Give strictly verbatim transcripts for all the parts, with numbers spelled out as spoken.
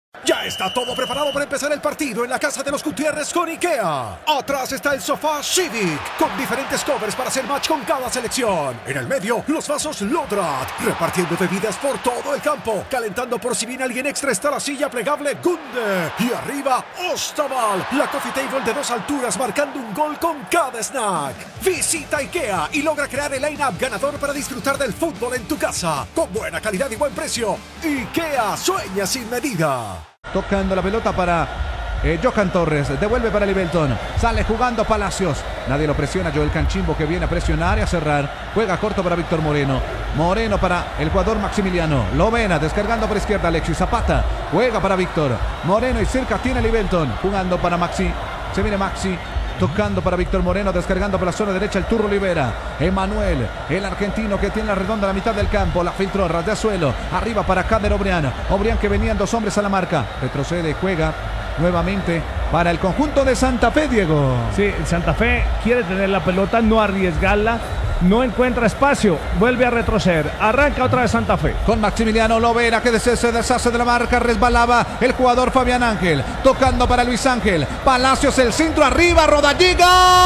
Ya está todo preparado para empezar el partido en la casa de los Gutiérrez con IKEA. Atrás está el sofá Civic, con diferentes covers para hacer match con cada selección. En el medio, los vasos Lodrat, repartiendo bebidas por todo el campo. Calentando por si viene alguien extra está la silla plegable Gunde. Y arriba, Ostaval, la coffee table de dos alturas marcando un gol con cada snack. Visita IKEA y logra crear el line-up ganador para disfrutar del fútbol en tu casa. Con buena calidad y buen precio. IKEA sueña sin medida. Tocando la pelota para eh, Johan Torres, devuelve para Livelton, sale jugando Palacios, nadie lo presiona, Joel Canchimbo que viene a presionar y a cerrar, juega corto para Víctor Moreno, Moreno para el jugador Maximiliano, Lovera descargando por izquierda, Alexis Zapata, juega para Víctor, Moreno y cerca tiene Livelton, jugando para Maxi, se viene Maxi, tocando para Víctor Moreno, descargando por la zona derecha el Turro Olivera. Emanuel, el argentino que tiene la redonda a la mitad del campo. La filtró, ras de suelo. Arriba para Kader Obrián. Obrián que venían dos hombres a la marca. Retrocede, juega nuevamente para el conjunto de Santa Fe, Diego. Sí, Santa Fe quiere tener la pelota, no arriesgarla. No encuentra espacio, vuelve a retroceder, arranca otra vez Santa Fe. Con Maximiliano Lovera que se deshace de la marca, resbalaba el jugador Fabián Ángel, tocando para Luis Ángel, Palacios el centro arriba, Rodallega,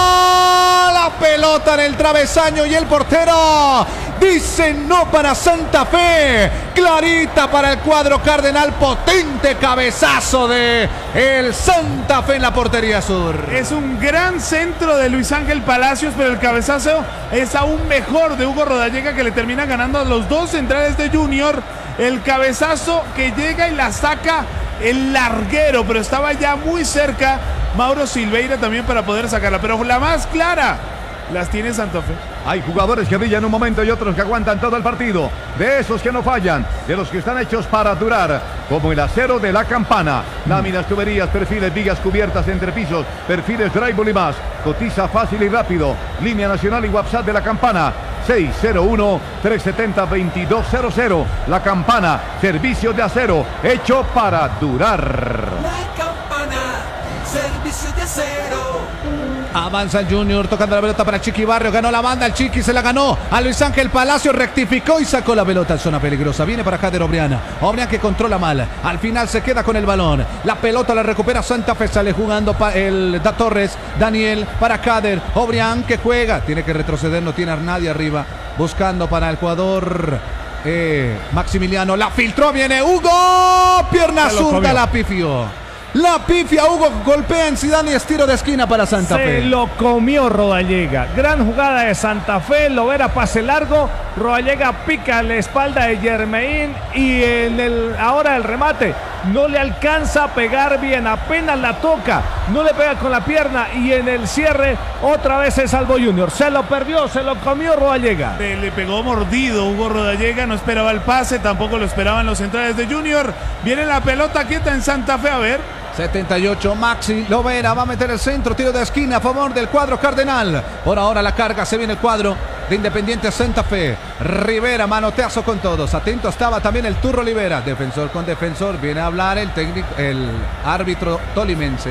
la pelota en el travesaño y el portero dice no para Santa Fe, clarita para el cuadro cardenal, potente cabezazo de el Santa Fe en la portería sur. Es un gran centro de Luis Ángel Palacios, pero el cabezazo es aún mejor de Hugo Rodallega, que le termina ganando a los dos centrales de Junior. El cabezazo que llega y la saca el larguero, pero estaba ya muy cerca Mauro Silveira también para poder sacarla, pero la más clara las tiene Santa Fe. Hay jugadores que brillan un momento y otros que aguantan todo el partido. De esos que no fallan, de los que están hechos para durar, como el acero de la Campana. Láminas, tuberías, perfiles, vigas cubiertas, entrepisos, perfiles, drywall y más. Cotiza fácil y rápido. Línea nacional y WhatsApp de la Campana. seis cero uno, tres siete cero, dos dos cero cero. La Campana, servicio de acero, hecho para durar. La Campana, servicio de acero. Avanza el Junior, tocando la pelota para Chiqui Barrio, ganó la banda, el Chiqui se la ganó a Luis Ángel Palacio, rectificó y sacó la pelota en zona peligrosa, viene para Kader Obrián, Obrián que controla mal, al final se queda con el balón, la pelota la recupera Santa Fe, sale jugando pa el Da Torres, Daniel para Kader, Obrián que juega, tiene que retroceder, no tiene a nadie arriba, buscando para el jugador eh, Maximiliano, la filtró, viene Hugo, pierna zurda, la pifió. La pifia, Hugo golpea en Zidane y es tiro de esquina para Santa Se Fe. Se lo comió Rodallega. Gran jugada de Santa Fe. Lovera pase largo. Rodallega pica la espalda de Germain. Y en el, ahora el remate no le alcanza a pegar bien. Apenas la toca. No le pega con la pierna. Y en el cierre otra vez se salvó Junior. Se lo perdió, se lo comió Rodallega. Le, le pegó mordido Hugo Rodallega. No esperaba el pase. Tampoco lo esperaban los centrales de Junior. Viene la pelota quieta en Santa Fe. A ver. setenta y ocho, Maxi Lovera va a meter el centro, tiro de esquina a favor del cuadro cardenal. Por ahora la carga, se viene el cuadro de Independiente Santa Fe. Rivera, manoteazo con todos. Atento estaba también el Turro Olivera. Defensor con defensor, viene a hablar el técnico, el árbitro tolimense.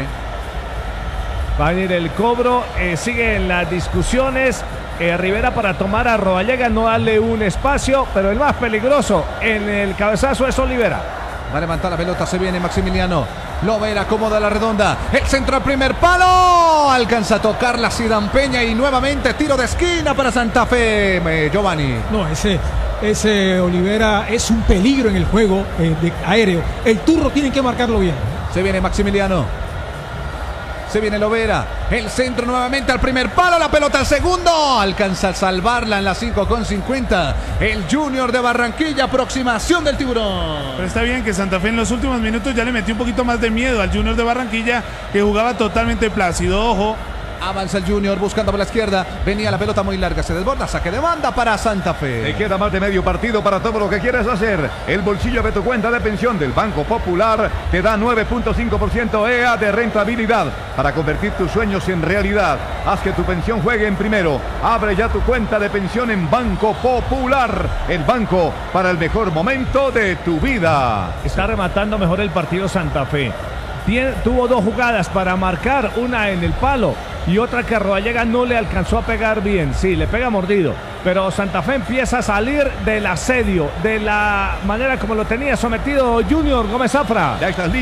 Va a venir el cobro, eh, siguen las discusiones. Eh, Rivera para tomar a Rodallega, no darle un espacio, pero el más peligroso en el cabezazo es Olivera. Va a levantar la pelota, se viene Maximiliano. Lovera acomoda la redonda. El centro al primer palo. Alcanza a tocar la Zidane Peña y nuevamente tiro de esquina para Santa Fe. Eh, Giovanni. No, ese, ese Olivera es un peligro en el juego eh, de aéreo. El Turro tiene que marcarlo bien. Se viene Maximiliano. Se viene Lovera, el centro nuevamente al primer palo, la pelota al segundo, alcanza a salvarla en la cinco con cincuenta, el Junior de Barranquilla, aproximación del tiburón. Pero está bien que Santa Fe en los últimos minutos ya le metió un poquito más de miedo al Junior de Barranquilla, que jugaba totalmente plácido, ojo. Avanza el Junior buscando por la izquierda. Venía la pelota muy larga. Se desborda. Saque de banda para Santa Fe. Te queda más de medio partido para todo lo que quieres hacer. El bolsillo de tu cuenta de pensión del Banco Popular te da nueve punto cinco por ciento E A de rentabilidad para convertir tus sueños en realidad. Haz que tu pensión juegue en primero. Abre ya tu cuenta de pensión en Banco Popular. El banco para el mejor momento de tu vida. Está rematando mejor el partido Santa Fe. Tien, tuvo dos jugadas para marcar, una en el palo y otra que Rodallega no le alcanzó a pegar bien. Sí, le pega mordido, pero Santa Fe empieza a salir del asedio, de la manera como lo tenía sometido Junior Gómez Zafra. Ya estás listo.